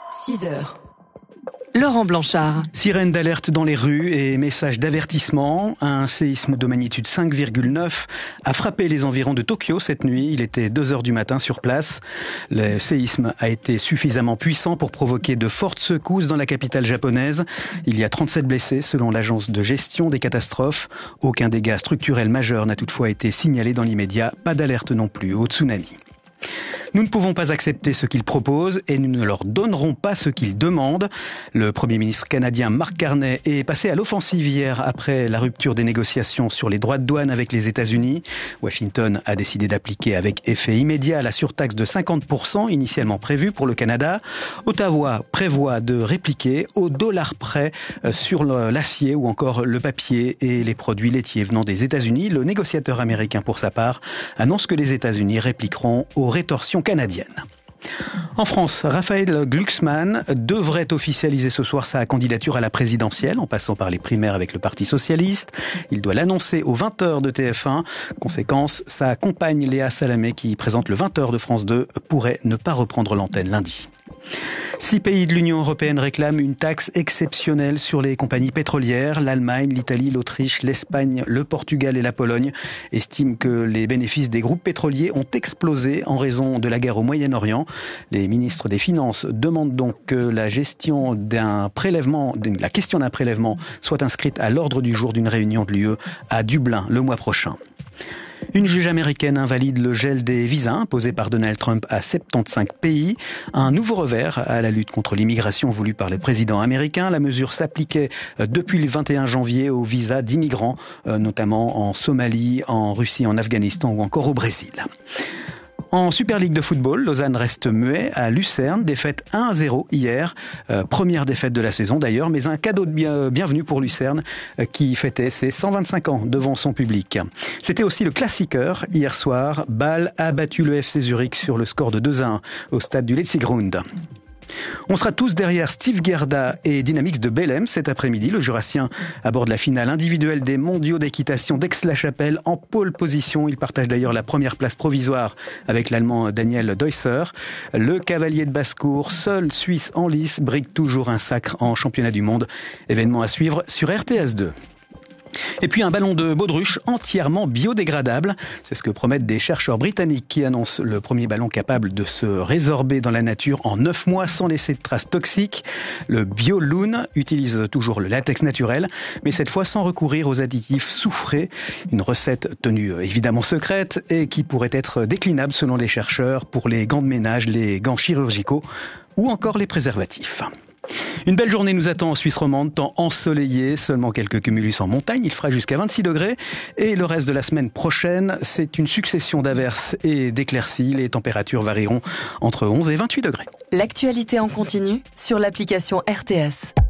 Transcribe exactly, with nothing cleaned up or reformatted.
six heures. Laurent Blanchard. Sirène d'alerte dans les rues et message d'avertissement. Un séisme de magnitude cinq virgule neuf a frappé les environs de Tokyo cette nuit. Il était deux heures du matin sur place. Le séisme a été suffisamment puissant pour provoquer de fortes secousses dans la capitale japonaise. Il y a trente-sept blessés selon l'agence de gestion des catastrophes. Aucun dégât structurel majeur n'a toutefois été signalé dans l'immédiat. Pas d'alerte non plus au tsunami. Nous ne pouvons pas accepter ce qu'ils proposent et nous ne leur donnerons pas ce qu'ils demandent. Le Premier ministre canadien Mark Carney est passé à l'offensive hier après la rupture des négociations sur les droits de douane avec les États-Unis. Washington a décidé d'appliquer avec effet immédiat la surtaxe de cinquante pour cent initialement prévue pour le Canada. Ottawa prévoit de répliquer au dollar près sur l'acier ou encore le papier et les produits laitiers venant des États-Unis. Le négociateur américain, pour sa part, annonce que les États-Unis répliqueront aux rétorsions canadienne. En France, Raphaël Glucksmann devrait officialiser ce soir sa candidature à la présidentielle en passant par les primaires avec le Parti socialiste. Il doit l'annoncer aux vingt heures de T F un. Conséquence, sa compagne Léa Salamé, qui présente le vingt heures de France deux, pourrait ne pas reprendre l'antenne lundi. Six pays de l'Union européenne réclament une taxe exceptionnelle sur les compagnies pétrolières. L'Allemagne, l'Italie, l'Autriche, l'Espagne, le Portugal et la Pologne estiment que les bénéfices des groupes pétroliers ont explosé en raison de la guerre au Moyen-Orient. Les ministres des Finances demandent donc que la gestion d'un prélèvement, la question d'un prélèvement soit inscrite à l'ordre du jour d'une réunion de l'U E à Dublin le mois prochain. Une juge américaine invalide le gel des visas imposé par Donald Trump à soixante-quinze pays. Un nouveau revers à la lutte contre l'immigration voulue par le président américain. La mesure s'appliquait depuis le vingt et un janvier aux visas d'immigrants, notamment en Somalie, en Russie, en Afghanistan ou encore au Brésil. En Super League de football, Lausanne reste muet à Lucerne, défaite un à zéro hier, euh, première défaite de la saison d'ailleurs, mais un cadeau de bien, bienvenue pour Lucerne euh, qui fêtait ses cent vingt-cinq ans devant son public. C'était aussi le classiqueur hier soir. Bâle a battu le F C Zurich sur le score de deux à un au stade du Letzigrund. On sera tous derrière Steve Gerda et Dynamix de Bellem cet après-midi. Le Jurassien aborde la finale individuelle des mondiaux d'équitation d'Aix-la-Chapelle en pole position. Il partage d'ailleurs la première place provisoire avec l'Allemand Daniel Deusser. Le cavalier de basse-cour, seul Suisse en lice, brigue toujours un sacre en championnat du monde. Événement à suivre sur R T S deux. Et puis un ballon de baudruche entièrement biodégradable. C'est ce que promettent des chercheurs britanniques qui annoncent le premier ballon capable de se résorber dans la nature en neuf mois sans laisser de traces toxiques. Le BioLoon utilise toujours le latex naturel, mais cette fois sans recourir aux additifs soufrés. Une recette tenue évidemment secrète et qui pourrait être déclinable selon les chercheurs pour les gants de ménage, les gants chirurgicaux ou encore les préservatifs. Une belle journée nous attend en Suisse romande, temps ensoleillé, seulement quelques cumulus en montagne, il fera jusqu'à vingt-six degrés et le reste de la semaine prochaine, c'est une succession d'averses et d'éclaircies, les températures varieront entre onze et vingt-huit degrés. L'actualité en continu sur l'application R T S.